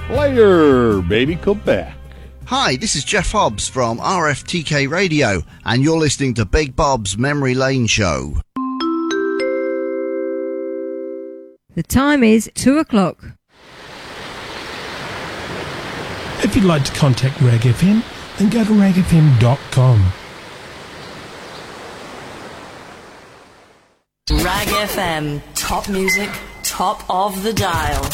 Later, baby, come back. Hi, this is Jeff Hobbs from RFTK Radio, and you're listening to Big Bob's Memory Lane Show. The time is 2 o'clock. If you'd like to contact Rag FM, then go to ragfm.com. Rag FM, top music, top of the dial.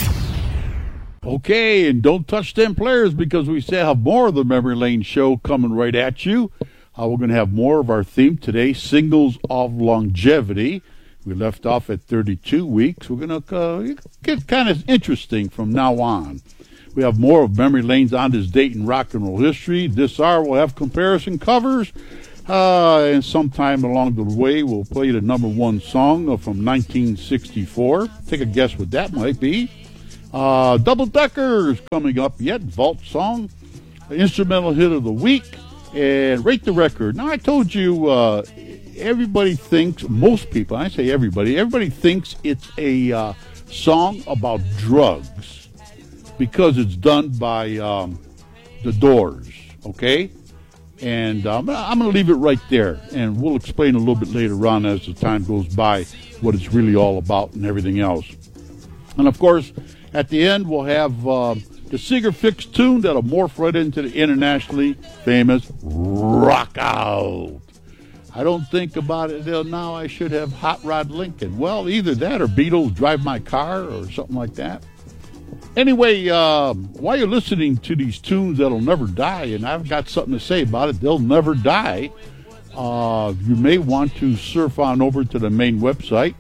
Okay, and don't touch them players because we still have more of the Memory Lane Show coming right at you. We're going to have more of our theme today, Singles of Longevity. We left off at 32 weeks. We're going to get kind of interesting from now on. We have more of Memory Lane's On This Date in Rock and Roll History. This hour we'll have comparison covers. And sometime along the way we'll play the number one song from 1964. Take a guess what that might be. Double Deckers coming up yet. Vault song. Instrumental hit of the week. And Rate the Record. Now I told you everybody thinks, most people, I say everybody thinks it's a song about drugs. Because it's done by the Doors, okay? And I'm going to leave it right there, and we'll explain a little bit later on as the time goes by what it's really all about and everything else. And, of course, at the end, we'll have the Seeger Fix tune that'll morph right into the internationally famous Rock Out. I don't think about it now. I should have Hot Rod Lincoln. Well, either that or Beatles Drive My Car or something like that. Anyway, while you're listening to these tunes that'll never die, and I've got something to say about it, they'll never die, you may want to surf on over to the main website,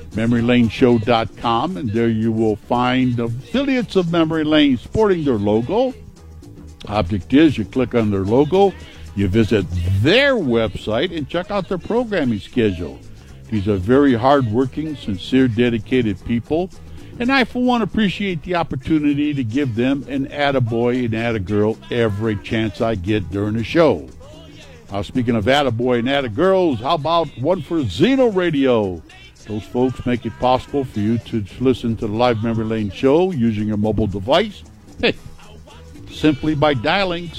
MemoryLaneShow.com, and there you will find affiliates of Memory Lane sporting their logo. Object is you click on their logo, you visit their website, and check out their programming schedule. These are very hardworking, sincere, dedicated people. And I, for one, appreciate the opportunity to give them an attaboy and attagirl every chance I get during the show. Speaking of attaboy and attagirls, how about one for Zeno Radio? Those folks make it possible for you to listen to the live Memory Lane Show using your mobile device. Hey, simply by dialing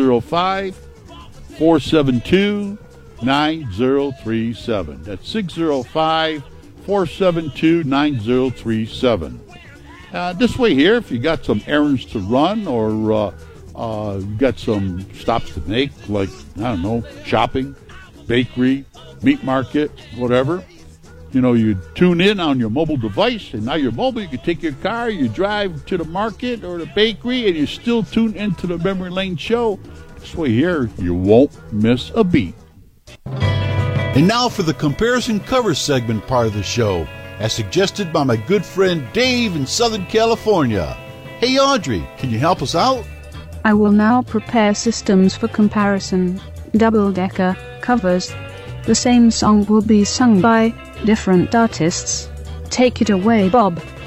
605-472-9037. That's 605-472-9037. This way here, if you got some errands to run or you got some stops to make, like, I don't know, shopping, bakery, meat market, whatever, you tune in on your mobile device, and now you're mobile, you can take your car, you drive to the market or the bakery, and you still tune into the Memory Lane Show. This way here, you won't miss a beat. And now for the comparison cover segment part of the show, as suggested by my good friend Dave in Southern California. Hey Audrey, can you help us out? I will now prepare systems for comparison. Double-decker covers. The same song will be sung by different artists. Take it away, Bob.